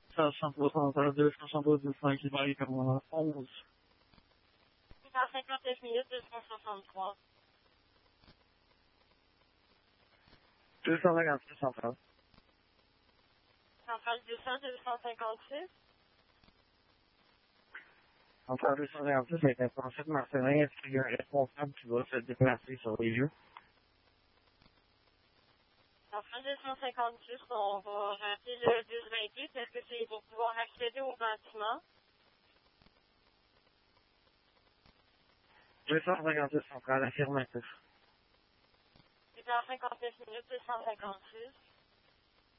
272 qui va être 11. 59 minutes 263. 256 centrale. Centrale 200, 256. Centrale 256 est intensive Marcelin. Est-ce qu'il y a un responsable qui va se déplacer sur les lieux? Centrale 256, on va rappeler le 1028. Est-ce que c'est pour pouvoir accéder au bâtiment? 256 centrale affirmatif. 59 minutes 256.